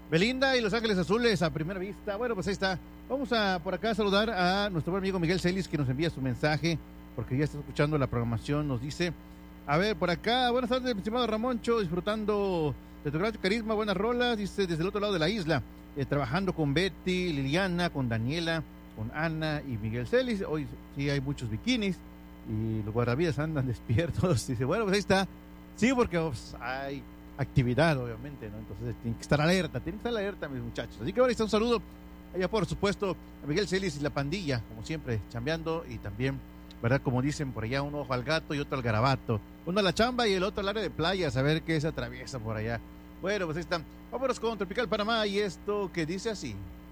Belinda y Los Ángeles Azules a primera vista. Bueno, pues ahí está. Vamos a por acá a saludar a nuestro buen amigo Miguel Celis, que nos envía su mensaje, porque ya está escuchando la programación. Nos dice, a ver, por acá, buenas tardes, mi estimado Ramoncho, disfrutando de tu gran carisma, buenas rolas, dice, desde el otro lado de la isla, trabajando con Betty, Liliana, con Daniela, con Ana y Miguel Celis. Hoy sí hay muchos bikinis y los guardavidas andan despiertos. Dice, bueno, pues ahí está. Sí, porque pues, hay actividad, obviamente, ¿no? Entonces tienen que estar alerta, mis muchachos. Así que ahora está un saludo allá, por supuesto, a Miguel Celis y la pandilla, como siempre, chambeando, y también, ¿verdad? Como dicen por allá, un ojo al gato y otro al garabato. Uno a la chamba y el otro al área de playa, a saber qué se atraviesa por allá. Bueno, pues ahí están. Vámonos con Tropical Panamá y esto que dice así.